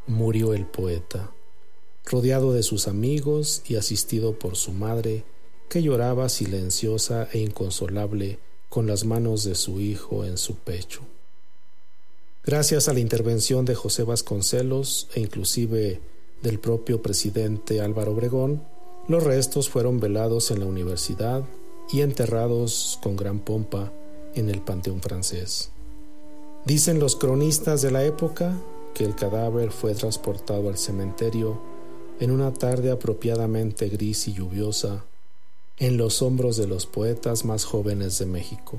murió el poeta, rodeado de sus amigos y asistido por su madre, que lloraba silenciosa e inconsolable con las manos de su hijo en su pecho. Gracias a la intervención de José Vasconcelos e inclusive del propio presidente Álvaro Obregón, los restos fueron velados en la universidad y enterrados con gran pompa en el Panteón Francés. Dicen los cronistas de la época que el cadáver fue transportado al cementerio en una tarde apropiadamente gris y lluviosa, en los hombros de los poetas más jóvenes de México.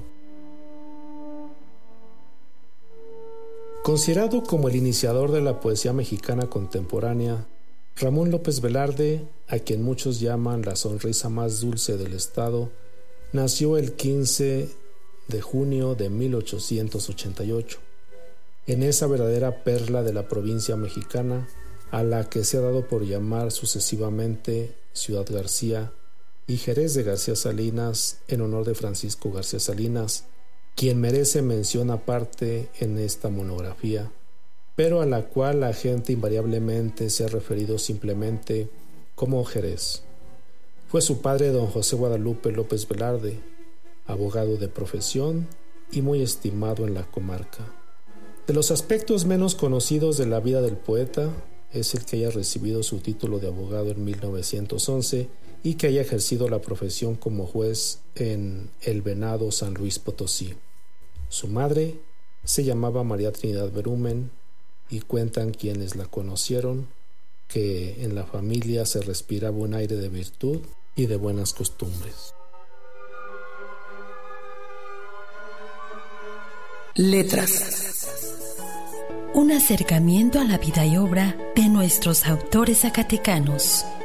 Considerado como el iniciador de la poesía mexicana contemporánea, Ramón López Velarde, a quien muchos llaman la sonrisa más dulce del estado, nació el 15 de junio de 1888, en esa verdadera perla de la provincia mexicana a la que se ha dado por llamar sucesivamente Ciudad García y Jerez de García Salinas en honor de Francisco García Salinas, quien merece mención aparte en esta monografía, pero a la cual la gente invariablemente se ha referido simplemente como Jerez. Fue su padre don José Guadalupe López Velarde, abogado de profesión y muy estimado en la comarca. De los aspectos menos conocidos de la vida del poeta es el que haya recibido su título de abogado en 1911 y que haya ejercido la profesión como juez en El Venado, San Luis Potosí. Su madre se llamaba María Trinidad Berumen y cuentan quienes la conocieron que en la familia se respiraba un aire de virtud y de buenas costumbres. Letras. Un acercamiento a la vida y obra de nuestros autores zacatecanos.